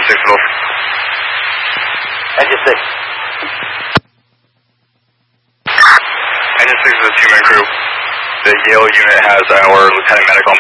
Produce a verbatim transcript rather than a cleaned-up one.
six, Wolf. Engine six. Engine six is a two-man crew. The Yale unit has our lieutenant medic on